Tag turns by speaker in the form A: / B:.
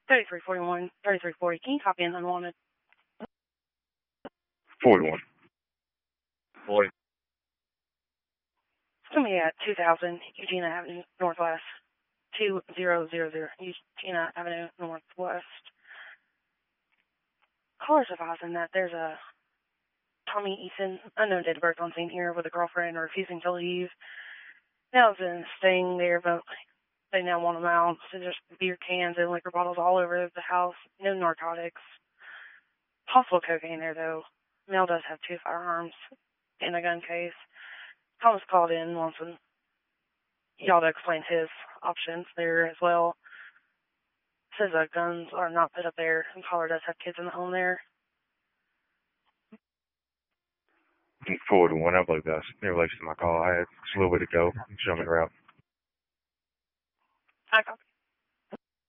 A: 3341, 3340. Can you copy in unwanted?
B: 41.
C: 40.
A: It's going to be at 2000 Eugenia Avenue Northwest. 2000 Eugenia Avenue Northwest. Caller's advising that there's a Tommy Eason, unknown date of birth, on scene here with a girlfriend refusing to leave. Now has been staying there, but they now want him out. So there's beer cans and liquor bottles all over the house. No narcotics. Possible cocaine there, though. Male does have 2 firearms in a gun case. Thomas called in, wants y'all to explain his options there as well. Says guns are not put up there, and caller does have kids in the home there.
B: 41. I believe that's in relation to my call. I had just a little bit to go. Show me the route.
A: I copy.